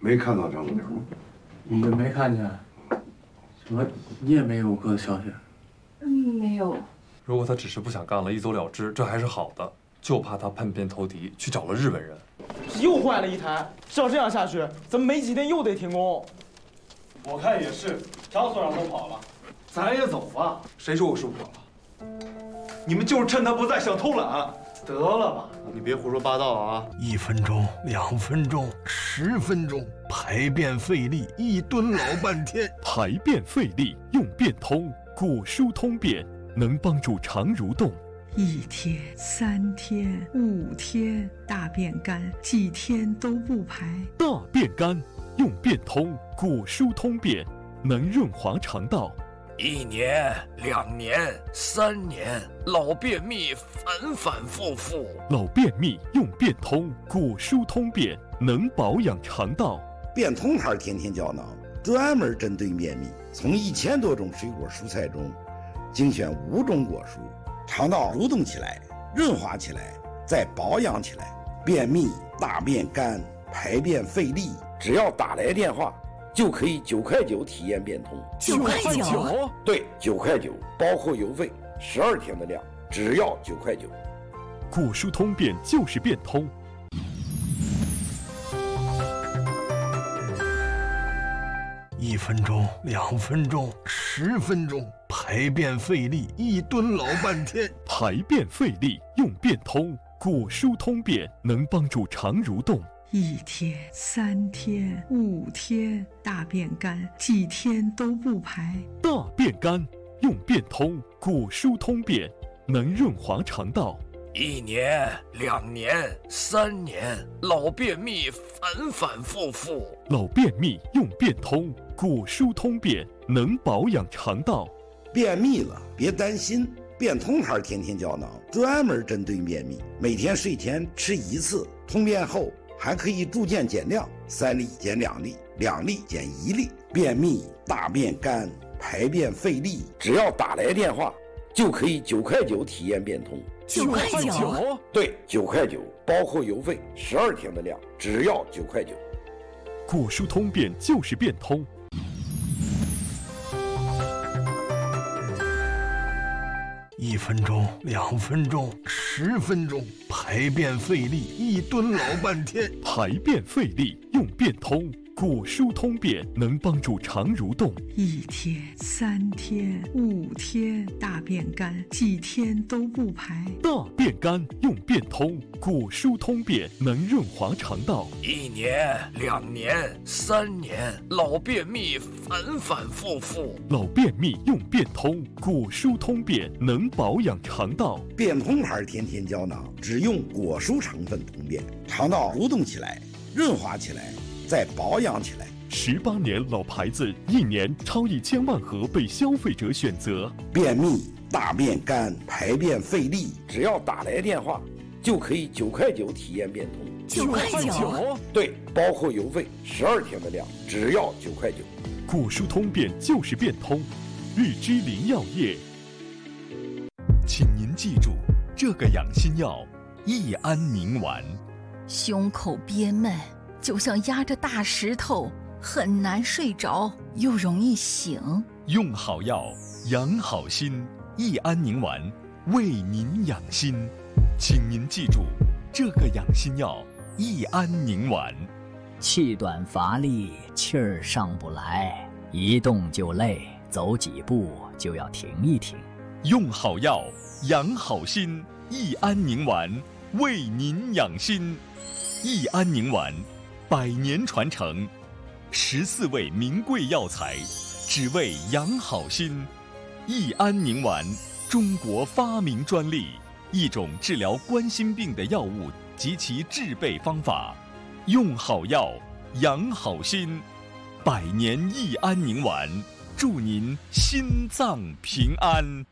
没看到张姑娘吗？ 你没看见？什么？你也没有哥的消息？ 没有。 如果他只是不想干了，一走了之，这还是好的。就怕他叛变投敌，去找了日本人。 又坏了一台，照这样下去，咱们没几天又得停工。 我看也是，张所长都跑了，咱也走吧。 谁说我受不了了？ 你们就是趁他不在想偷懒。得了吧， 你别胡说八道啊 ！1分钟、2分钟、10分钟，排便费力，一蹲老半天。 排便费力用便通，果蔬通便能帮助肠蠕动。 1天、3天、5天，大便干，几天都不排。 大便干用便通，果蔬通便能润滑肠道。 1年、2年、3年，老便秘反反复复。 老便秘用便通，果蔬通便能保养肠道。 便通牌天天胶囊专门针对便秘，从1000多种水果蔬菜中精选5种果蔬，肠道蠕动起来，润滑起来，再保养起来。便秘、大便干、排便费力，只要打来电话就可以9块9体验便通。 9块9？ 对，9块9，包括邮费，12天的量，只要9块9。 果蔬通便就是便通。 1分钟、2分钟、10分钟，排便费力，一蹲老半天。 排便费力用便通，果蔬通便能帮助肠蠕动。 1天、3天、5天，大便干，几天都不排。 大便干用便通，果蔬通便能润滑肠道。 1年、2年、3年，老便秘反反复复。 老便秘用便通，果蔬通便能保养肠道。 便秘了别担心，便通牌天天胶囊专门针对便秘，每天睡前吃1次，通便后还可以逐渐减量，3粒减2粒，2粒减1粒。便秘、大便干、排便费力，只要打来电话就可以9块9体验便通。 9块9？ 对，9块9，包括邮费，12天的量，只要9块9。 果蔬通便就是便通。 1分钟、2分钟、10分钟，排便费力，一蹲老半天。 排便费力用便通，果蔬通便能帮助肠蠕动。 1天、3天、5天，大便干，几天都不排。 大便干用便通，果蔬通便能润滑肠道。 1年、2年、3年，老便秘反反复复。 老便秘用便通，果蔬通便能保养肠道。 便通牌天天胶囊只用果蔬成分通便，肠道蠕动起来，润滑起来，再保养起来。 18年老牌子，1年超1000万盒被消费者选择。 便秘、大便干、排便费力，只要打来电话就可以9块9体验便通。 9块9？ 对，包括邮费，12天的量，只要9块9。 果蔬通便就是便通，日之林药业。请您记住，这个养心药益安宁丸。 胸口憋闷，就像压着大石头，很难睡着，又容易醒。 用好药，养好心，益安宁丸为您养心。请您记住，这个养心药益安宁丸。 气短乏力，气儿上不来，一动就累，走几步就要停一停。 用好药，养好心，益安宁丸为您养心。益安宁丸100年传承，14味名贵药材，只为养好心。益安宁丸，中国发明专利，一种治疗冠心病的药物及其制备方法。用好药，养好心，100年益安宁丸，祝您心脏平安。